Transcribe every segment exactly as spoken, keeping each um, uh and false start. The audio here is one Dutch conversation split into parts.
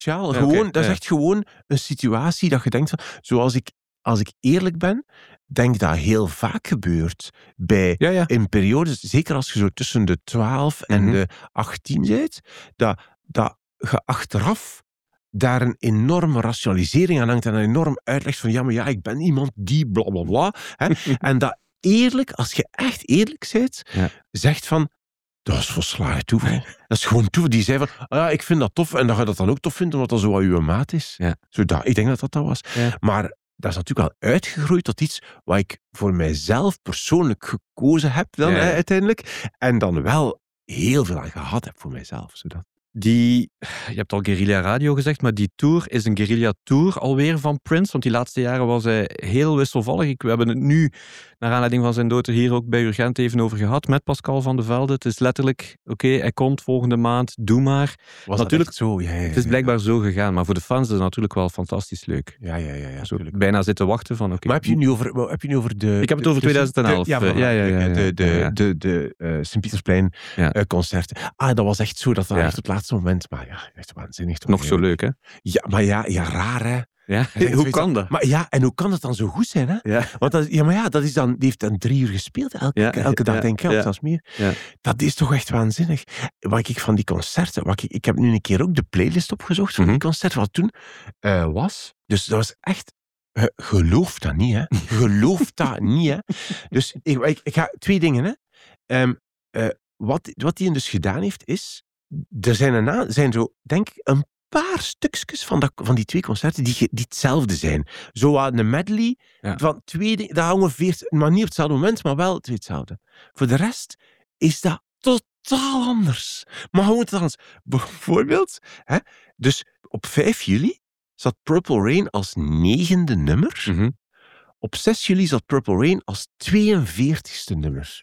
Speciaal. Ja, gewoon, okay, dat is ja. echt gewoon een situatie dat je denkt van... Zoals ik, als ik eerlijk ben, denk dat heel vaak gebeurt. Bij, Ja, ja. in periodes, zeker als je zo tussen de twaalf en Mhm. de achttien bent, dat, dat je achteraf daar een enorme rationalisering aan hangt en een enorm uitleg van ja, maar ja, ik ben iemand die bla bla bla. Hè? En dat eerlijk, als je echt eerlijk bent, Ja. zegt van dat is volslagen toeval. Dat is gewoon toeval. Die zei van, ah ja, ik vind dat tof en dat je dat dan ook tof vindt, omdat dat zo wat uw maat is. Ja. Zo dat, ik denk dat dat dat was. Ja. Maar dat is natuurlijk al uitgegroeid tot iets wat ik voor mijzelf persoonlijk gekozen heb dan Ja, ja. hè, uiteindelijk. En dan wel heel veel aan gehad heb voor mijzelf. Zodat. Die, je hebt al guerrilla radio gezegd, maar die tour is een guerrilla tour alweer van Prince, want die laatste jaren was hij heel wisselvallig. Ik, we hebben het nu, naar aanleiding van zijn dood, er hier ook bij Urgent even over gehad, met Pascal van de Velde. Het is letterlijk, oké, okay, hij komt volgende maand, doe maar. Was natuurlijk, dat zo? Ja, ja, ja. Het is blijkbaar zo gegaan, maar voor de fans is het natuurlijk wel fantastisch leuk. Ja, ja, ja. ja Zo, bijna zitten wachten van, oké. Okay, maar heb je, nu over, heb je nu over de... Ik heb het over twintig elf. De, ja, ja, ja, ja, ja, de, de, ja, ja. de, de, de uh, Sint-Pietersplein ja. uh, concerten. Ah, dat was echt zo, dat was ja. echt op het laatste moment. Maar ja, echt waanzinnig. Toch? Nog zo leuk, hè? Ja, maar ja, ja raar, hè? Ja, hoe kan dat? Maar ja, en hoe kan het dan zo goed zijn, hè? Ja. Want dat, ja, maar ja, dat is dan, die heeft dan drie uur gespeeld elke, ja, elke dag, ja, denk ik, of ja. zelfs meer. Ja. Dat is toch echt waanzinnig. Wat ik van die concerten, wat ik, ik heb nu een keer ook de playlist opgezocht van mm-hmm. die concerten, wat toen uh, was. Dus dat was echt... Uh, geloof dat niet, hè. Geloof dat niet, hè. Dus ik, ik, ik ga... Twee dingen, hè. Um, uh, wat, wat hij dus gedaan heeft, is... Er zijn, erna, zijn zo, denk ik, een paar stukjes van, dat, van die twee concerten die, die hetzelfde zijn. Zo een medley ja. van twee dingen, dat ongeveer, maar niet op hetzelfde moment, maar wel twee hetzelfde. Voor de rest is dat totaal anders. Maar gewoon totaal anders. Bijvoorbeeld, hè, dus op vijf juli zat Purple Rain als negende nummer. Mm-hmm. Op zes juli zat Purple Rain als tweeënveertigste nummer.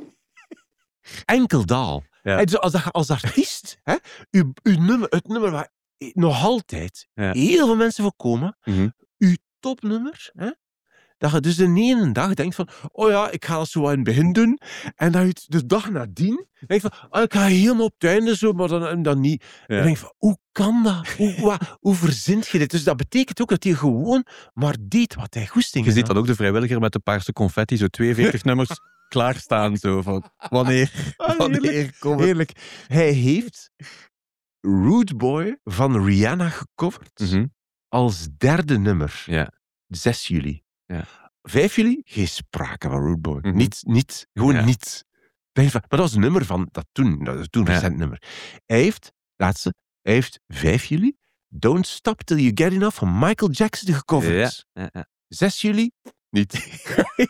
Enkel daal. Ja. Dus als, als artiest, hè, uw, uw nummer, het nummer waar nog altijd ja. heel veel mensen voor komen, mm-hmm. uw topnummer, hè, dat je dus de ene dag denkt van, oh ja, ik ga dat zo aan het begin doen, en dat je de dag nadien denkt van, oh, ik ga helemaal op het einde zo, maar dan, dan niet. Ja. Dan denk je van, hoe kan dat? Hoe, wat, hoe verzint je dit? Dus dat betekent ook dat hij gewoon maar deed wat hij goesting. Je ziet dan ook de vrijwilliger met de paarse confetti, zo tweeënveertig nummers klaarstaan, zo van, wanneer, wanneer komt het? Heerlijk. Hij heeft Rude Boy van Rihanna gecoverd mm-hmm. als derde nummer. Ja. zes juli. Ja. vijf juli, geen sprake van Rude Boy. Mm-hmm. Niet, niet, gewoon ja. niet. Maar dat was een nummer van dat toen, dat was toen ja. recent nummer. Hij heeft, laatste, hij heeft vijf juli Don't Stop Till You Get Enough van Michael Jackson gecoverd. Ja. Ja, ja. zes juli, niet.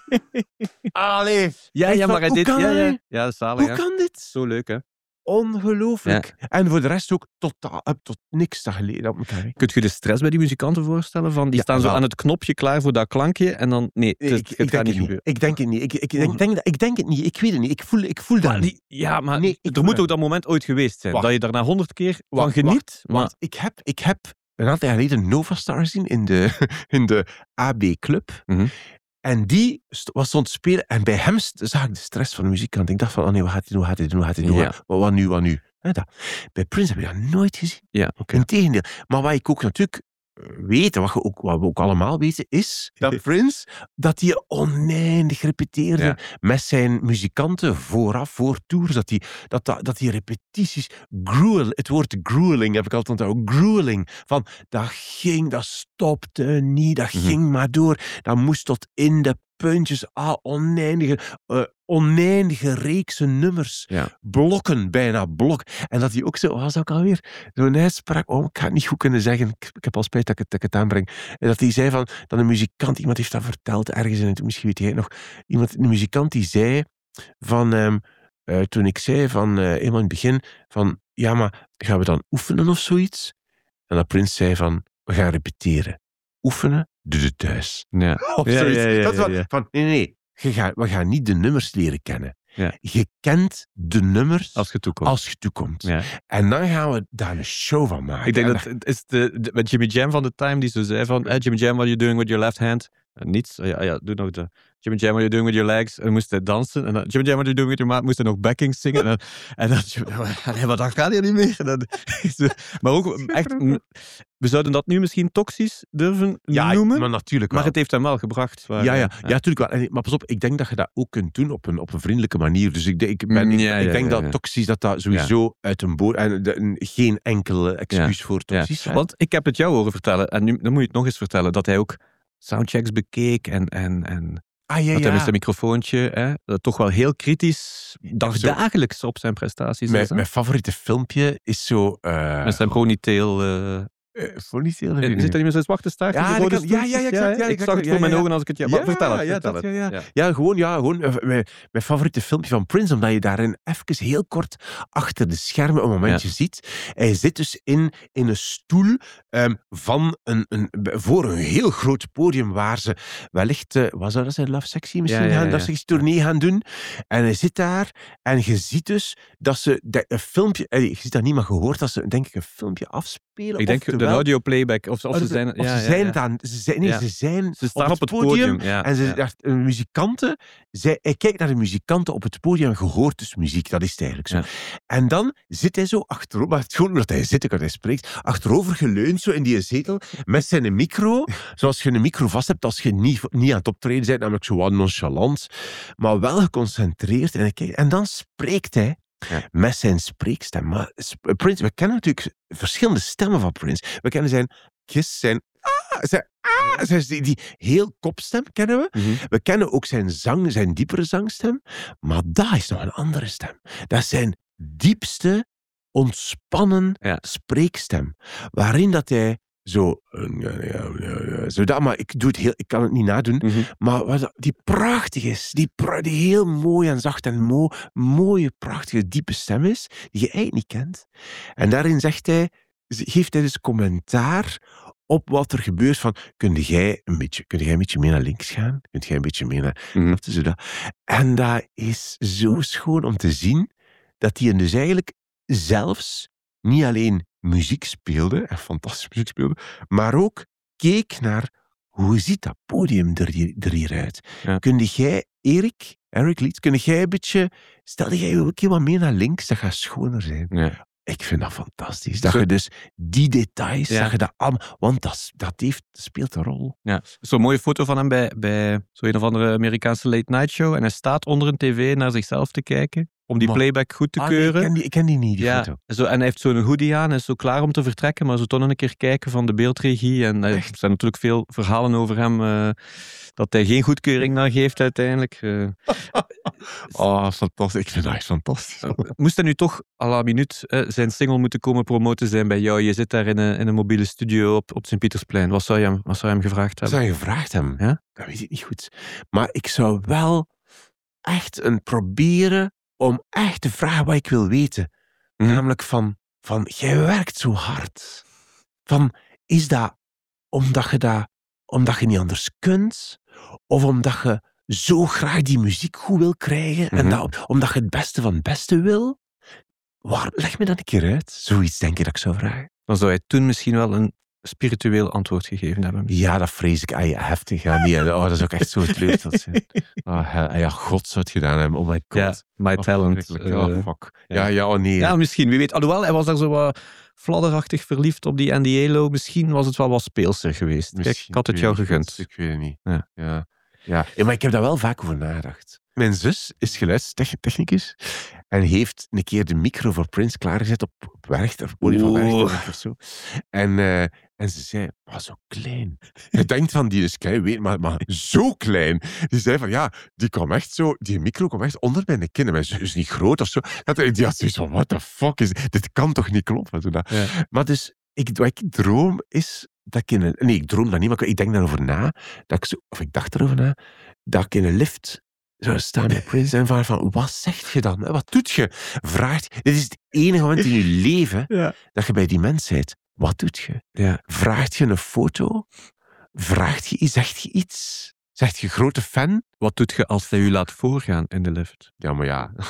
Allee. Ja, ja, maar van, dit, kan ja, ja. hij? Ja, zalig, Hoe hè? kan dit? Zo leuk, hè? Ongelooflijk. Ja. En voor de rest ook totaal, tot niks te geleden op elkaar. Kunt je de stress bij die muzikanten voorstellen? Van, die ja, staan zo wel. aan het knopje klaar voor dat klankje en dan... Nee, het, ik, het, ik, het denk gaat het niet niet. ik denk het niet. Ik, ik, denk, denk, ik denk het niet. Ik weet het niet. Ik voel, ik voel dat maar niet. die, ja, maar nee, ik er moet ook dat moment ooit geweest zijn. Wacht. Dat je daar na honderd keer van Wacht, geniet. Wacht, maar... wacht. Ik, heb, ik heb een aantal jaar geleden Nova Star gezien in de, in de A B Club. Mm-hmm. En die st- was stond te spelen. En bij hem st- zag ik de stress van de muzikant. Ik dacht van, oh nee, wat gaat hij doen? Wat gaat hij doen? Wat gaat hij doen? Ja. Wat, wat nu? Wat nu? He, dat. Bij Prince heb ik dat nooit gezien. Ja, oké. Okay. Integendeel. Maar wat ik ook natuurlijk weet, wat, we ook, wat we ook allemaal weten, is dat Prince, dat hij oneindig repeteerde Ja. met zijn muzikanten vooraf, voor tours, dat hij, dat, dat, dat hij repetities, gruel, het woord grueling heb ik altijd onthouden, grueling, van dat ging, dat stopte niet, dat Mm-hmm. ging maar door, dat moest tot in de puntjes, ah, oneindige, uh, oneindige reeksen nummers, Ja. blokken, bijna blok. En dat hij ook zo, wat was dat ook alweer? Zo'n uitspraak, oh, ik ga het niet goed kunnen zeggen, ik, ik heb al spijt dat ik, het, dat ik het aanbreng. En dat hij zei van, dat een muzikant, iemand heeft dat verteld, ergens in het, misschien weet jij het nog, iemand, een muzikant die zei van, um, uh, toen ik zei van, uh, eenmaal in het begin, van, ja, maar gaan we dan oefenen of zoiets? En dat Prince zei van, we gaan repeteren. Oefenen, doe het thuis. Ja. Of Ja, zoiets. ja, ja, Dat is wat, ja, ja. van, nee, nee, nee. Je gaat, we gaan niet de nummers leren kennen. Ja. Je kent de nummers Als je toekomt. als je toekomt. Ja. En dan gaan we daar een show van maken. Ik denk En dat het is de, de, met Jimmy Jam van de time die zo zei van, hey, Jimmy Jam, what are you doing with your left hand? En niets. Ja, ja, doe nog de... Jimmy Jam, what are you doing with your legs? En dan moest hij dansen. En dan, Jimmy Jam, what are you doing with your mouth? Moest hij nog backing zingen. En dan, en dan nee, maar dat gaat hier niet meer. En dan, maar ook echt... We zouden dat nu misschien toxisch durven ja, noemen. Maar natuurlijk wel. Maar het heeft hem wel gebracht. Waar, ja, ja, ja. ja, natuurlijk wel. En, maar pas op, ik denk dat je dat ook kunt doen op een, op een vriendelijke manier. Dus ik, ik, ben, ik, ja, ik ja, denk ja, dat ja. toxisch dat dat sowieso ja. uit een boord... En de, een, geen enkele excuus ja. voor toxisch. Ja. Want ik heb het jou horen vertellen. En nu dan moet je het nog eens vertellen. Dat hij ook soundchecks bekeek en... en, en Ah, ja, dat hij ja. met zijn microfoontje hè, dat toch wel heel kritisch dagdagelijks op zijn prestaties mijn, is. Hè? Mijn favoriete filmpje is zo... Uh, met zijn ponytail... Uh, Uh, ponytail zit hij niet met zijn zwarte staart? Ja, rode kan, ja, ja, ja, exact, ja, ik exact, zag het ja, voor ja, mijn ja. ogen als ik het... Ja, ja, vertel het, ja, vertel dat, het. Ja, ja. Ja. ja, gewoon, ja, gewoon uh, mijn, mijn favoriete filmpje van Prince, omdat je daarin even heel kort achter de schermen een momentje ja. ziet. Hij zit dus in, in een stoel um, van een, een, voor een heel groot podium waar ze wellicht, uh, wat zou dat zijn, Love Sexy misschien, ja, ja, ja, gaan, ja. dat ze iets tournee gaan doen. En hij zit daar en je ziet dus dat ze de, een filmpje, je ziet dat niet, maar gehoord dat ze denk ik een filmpje afspelen. Ik denk oftewel, de audio playback, of, of Oh, ze zijn... Of ja, ze zijn ja, ja. dan, ze zijn, nee, ja. ze zijn ze staan op het, op het podium, podium ja, en ze, ja. daar, de muzikanten, zij, hij kijkt naar de muzikanten op het podium en je hoort dus muziek, dat is het eigenlijk zo. Ja. En dan zit hij zo achterover, maar het is gewoon omdat hij zit, omdat hij spreekt, achterover geleund zo in die zetel, met zijn micro, zoals je een micro vast hebt als je niet, niet aan het optreden bent, namelijk zo wat nonchalant, maar wel geconcentreerd. En, hij kijkt, en dan spreekt hij Ja. met zijn spreekstem. Maar Prince, we kennen natuurlijk verschillende stemmen van Prince. We kennen zijn gis, zijn ah, zijn ah, zijn die, die heel kopstem kennen we. Mm-hmm. We kennen ook zijn zang, zijn diepere zangstem. Maar dat is nog een andere stem. Dat is zijn diepste, ontspannen ja. spreekstem. Waarin dat hij zo, ja, ja, ja, zo dat, maar ik doe het heel, ik kan het niet nadoen, mm-hmm. maar wat, die prachtig is, die, die heel mooi en zacht en mo, mooie, prachtige, diepe stem is, die je eigenlijk niet kent. En daarin zegt hij, geeft hij dus commentaar op wat er gebeurt van, kun jij een beetje, kun jij een beetje meer naar links gaan? Kun jij een beetje meer naar... Mm-hmm. Zo dat. En dat is zo schoon om te zien, dat hij dus eigenlijk zelfs niet alleen muziek speelde, en fantastische muziek speelde, maar ook keek naar hoe ziet dat podium er, hier, er hieruit. Ja. Kun jij, Erik, Eric Leeds, kun jij een beetje, stel jij een keer wat meer naar links, dat gaat schoner zijn. Ja. Ik vind dat fantastisch. Dat Zo. je dus die details, ja. dat je dat allemaal, want dat, dat heeft, speelt een rol. Ja, zo'n mooie foto van hem bij, bij zo'n een of andere Amerikaanse late night show en hij staat onder een tv naar zichzelf te kijken. Om die maar, playback goed te ah, keuren. Nee, ik, ken die, ik ken die niet, die ja, foto. Zo, en hij heeft zo'n hoodie aan, hij is zo klaar om te vertrekken, maar zo toch nog een keer kijken van de beeldregie. En er zijn natuurlijk veel verhalen over hem, uh, dat hij geen goedkeuring naar geeft uiteindelijk. Uh, oh, fantastisch. Ik vind dat echt fantastisch. Uh, moest hij nu toch à la minuut uh, zijn single moeten komen promoten zijn bij jou? Je zit daar in een, in een mobiele studio op, op Sint-Pietersplein. Wat zou je hem, wat zou je hem gevraagd hebben? Zou je gevraagd hebben? Ja? Dat weet ik niet goed. Maar ik zou wel echt een proberen om echt te vragen wat ik wil weten. Mm. Namelijk van, van, jij werkt zo hard. Van, is dat omdat je, dat, omdat je niet anders kunt? Of omdat je zo graag die muziek goed wil krijgen? Mm-hmm. En dat, omdat je het beste van het beste wil? Waar, leg me dat een keer uit. Zoiets denk ik dat ik zou vragen. Dan zou je toen misschien wel een spiritueel antwoord gegeven hebben. Ja, dat vrees ik. Ah, ja, heftig. Ja, nee, oh, dat is ook echt zo teleurstellend zijn. Oh, ja, God zou het gedaan hebben. Oh my god. Ja, my oh, talent. Uh, oh, fuck. Ja, ja, oh nee. Ja, misschien. Wie weet. Alhoewel, hij was daar zo wat fladderachtig verliefd op die Andy Elo. Misschien was het wel wat speelser geweest. Misschien, Kijk, ik had het jou gegund. Ik weet het niet. Ja. Ja. Ja. Ja, maar ik heb daar wel vaak over nagedacht. Mijn zus is geluidstechnicus en heeft een keer de micro voor Prince klaargezet op, op Werchter, op podium van Werchter of zo. En, uh, en ze zei, maar zo klein. Je denkt van, die is klein, weet, maar, maar zo klein. Die zei van, ja, die kwam echt zo, die micro kwam echt onder mijn kin. En mijn zus is niet groot of zo. Dat, die had zoiets van, what the fuck is dit? Dit kan toch niet kloppen? Zo dat. Ja. Maar dus, ik, wat ik droom is, dat ik in een, nee, ik droom dat niet, maar ik denk daarover na, dat ik zo, of ik dacht erover na, dat ik in een lift zou staan met Prince en vragen van, wat zeg je dan? Wat doet je? Vraagt, dit is het enige moment in je leven ja. dat je bij die mens bent. Wat doet je? Ja. Vraagt je een foto? Vraagt je iets? Zegt je iets? Zegt je grote fan? Wat doet je als hij u laat voorgaan in de lift? Ja, maar ja.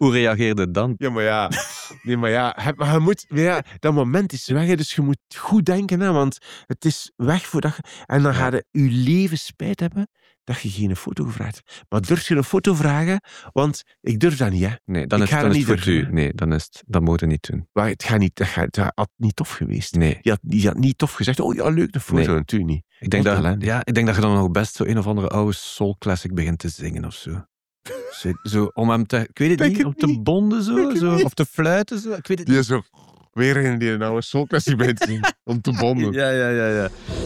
Hoe reageerde dan? Ja, maar ja. Nee, maar ja. Je, maar je moet, maar ja, dat moment is weg, hè, dus je moet goed denken, hè, want het is weg voordat je... En dan ga je je leven spijt hebben dat je geen foto gevraagd hebt. Maar durf je een foto vragen? Want ik durf dat niet, hè. Nee, dan Ik is, ga dan dat is niet het voor durven. u. Nee, dan is het, dat moet je niet doen. Maar het, gaat niet, dat gaat, dat had niet tof geweest. Nee. Je had, je had niet tof gezegd, oh ja, leuk, de foto. Nee. Natuurlijk niet. Ik denk, Wat dat, ellende. ja, ik denk dat je dan nog best zo een of andere oude soul classic begint te zingen of zo. Zo, zo om hem te... Ik weet het Denk niet, het om te niet. bonden zo, Denk het zo niet. of te fluiten zo. Ik weet het Die niet. is zo... Weer een die een oude soulclassie bent zien. Om te bonden. Ja, ja, ja, ja.